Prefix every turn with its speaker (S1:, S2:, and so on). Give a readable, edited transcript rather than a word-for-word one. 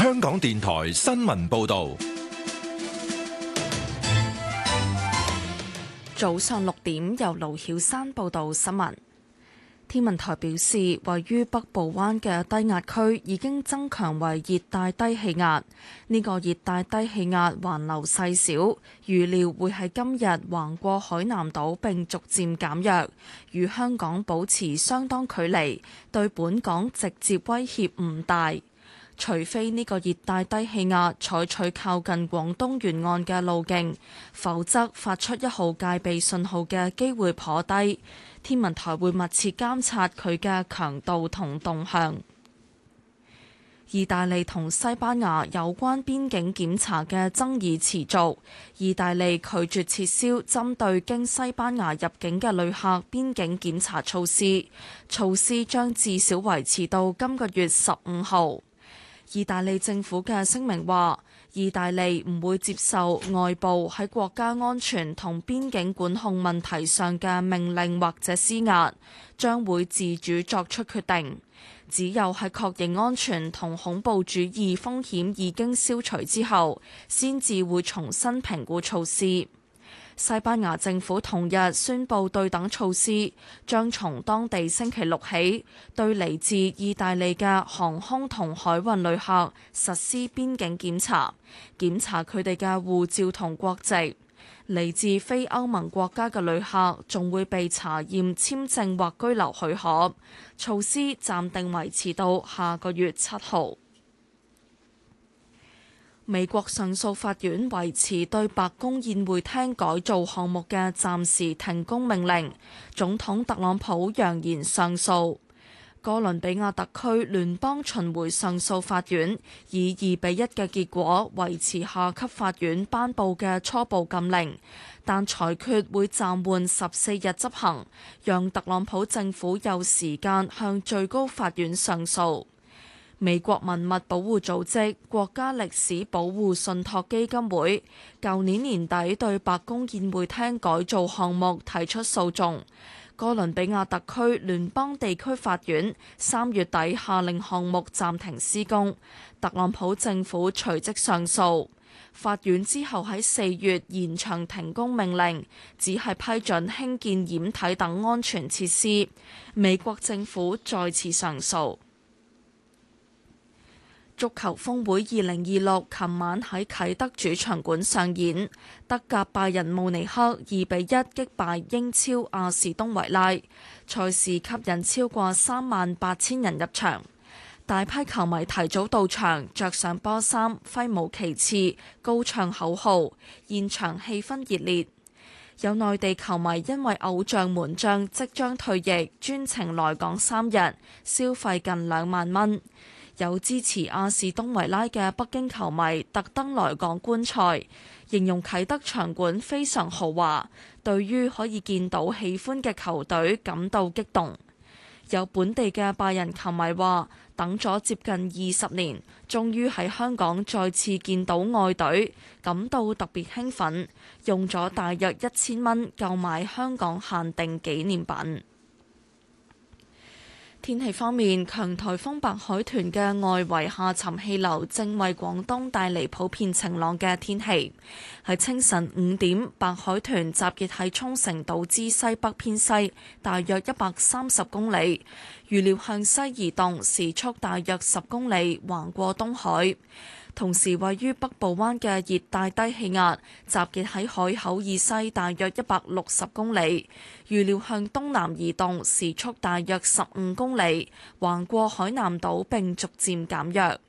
S1: 香港電台新聞報道。
S2: 早上6點，由盧曉珊報道新聞。天文台表示，位於北部灣嘅低壓區已經增強為熱帶低氣壓。呢個熱帶低氣壓環流細小，預料會喺今日橫過海南島並逐漸減弱，與香港保持相當距離，對本港直接威脅唔大。除非呢個熱帶低氣壓採取靠近廣東沿岸嘅路徑，否則發出1號戒備信號嘅機會頗低。天文台會密切監察佢嘅強度同動向。意大利同西班牙有關邊境檢查嘅爭議持續，意大利拒絕撤銷針對經西班牙入境嘅旅客邊境檢查措施，措施將至少維持到今個月15號。意大利政府嘅聲明話，意大利唔會接受外部喺國家安全同邊境管控問題上嘅命令或者施壓，將會自主作出決定。只有喺確認安全同恐怖主義風險已經消除之後，先至會重新評估措施。西班牙政府同日宣布對等措施，將從當地星期6起，對嚟自意大利嘅航空同海運旅客實施邊境檢查，檢查佢哋嘅護照同國籍。嚟自非歐盟國家嘅旅客仲會被查驗簽證或居留許可。措施暫定維持到下個月7號。美國上訴法院維持對白宮宴會廳改造項目嘅暫時停工命令，總統特朗普揚言上訴。哥倫比亞特區聯邦巡迴上訴法院以2-1嘅結果維持下級法院頒布嘅初步禁令，但裁決會暫緩14日執行，讓特朗普政府有時間向最高法院上訴。美國文物保護組織國家歷史保護信託基金會舊年年底對白宮宴會廳改造項目提出訴訟，哥倫比亞特區聯邦地區法院3月底下令項目暫停施工，特朗普政府隨即上訴。法院之後喺4月延長停工命令，只係批准興建掩體等安全設施。美國政府再次上訴。足球峰會2026琴晚喺啟德主場館上演，德甲拜仁慕尼黑2-1擊敗英超阿士東維拉，賽事吸引超過38,000人入場，大批球迷提早到場，着上波衫，揮舞旗幟，高唱口號，現場氣氛熱烈。有內地球迷因為偶像門將即將退役，專程來港3日，消費近2萬蚊。有支持阿士東維拉嘅北京球迷特登來港觀賽，形容啟德場館非常豪華，對於可以見到喜歡嘅球隊感到激動。有本地嘅拜仁球迷話，等咗接近20年，終於喺香港再次見到愛隊，感到特別興奮，用咗大約1000蚊購買香港限定紀念品。天氣方面，強颱風白海豚嘅外圍下沉氣流正為廣東帶嚟普遍晴朗嘅天氣。喺清晨5點，白海豚集結喺沖繩島之西北偏西，大約130公里，預料向西移動，時速大約10公里，橫過東海。同時，位於北部灣嘅熱帶低氣壓集結喺海口以西大約160公里，預料向東南移動，時速大約15公里，橫過海南島並逐漸減弱。